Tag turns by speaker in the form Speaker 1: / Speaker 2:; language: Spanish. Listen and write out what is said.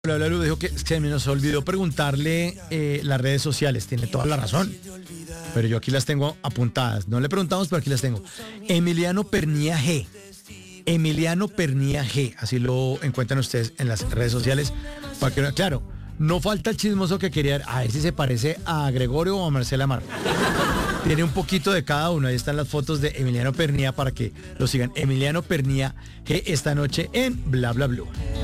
Speaker 1: Lu dijo que se me nos olvidó preguntarle las redes sociales. Tiene toda la razón. Pero yo aquí las tengo apuntadas. No le preguntamos, pero aquí las tengo. Emiliano Pernía G. Emiliano Pernía G. Así lo encuentran ustedes en las redes sociales. Para que, claro, no falta el chismoso que quería a ver si se parece a Gregorio o a Marcela Mar. Tiene un poquito de cada uno. Ahí están las fotos de Emiliano Pernía para que lo sigan. Emiliano Pernía G esta noche en Bla Bla Blue.